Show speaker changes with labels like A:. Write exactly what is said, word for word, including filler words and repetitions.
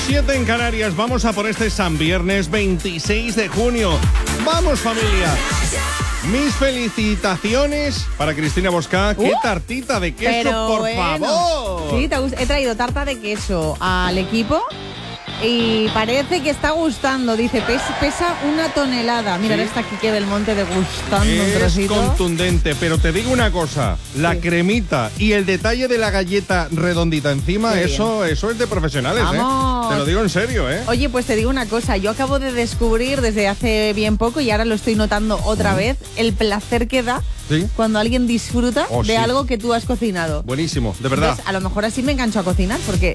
A: siete en Canarias. Vamos a por este San Viernes veintiséis de junio. ¡Vamos, familia! Mis felicitaciones para Cristina Boscá. ¡Qué
B: Uh,
A: tartita de queso,
B: pero
A: por
B: bueno.
A: favor!
B: Sí, te gusta. He traído tarta de queso al equipo y parece que está gustando. Dice, pes- pesa una tonelada. Mira,
A: Sí.
B: ahora está Quique Belmonte degustando un
A: Es
B: trocito.
A: contundente, pero te digo una cosa, la
B: Sí.
A: cremita y el detalle de la galleta redondita encima,
B: Qué bien.
A: eso, eso es de profesionales,
B: Vamos.
A: ¿eh? Te lo digo en serio, ¿eh?
B: Oye, pues te digo una cosa, yo acabo de descubrir desde hace bien poco y ahora lo estoy notando otra vez, el placer que da
A: Sí.
B: cuando alguien disfruta
A: Oh,
B: de
A: sí.
B: algo que tú has cocinado.
A: Buenísimo, de verdad.
B: Entonces, a lo mejor así me engancho a cocinar porque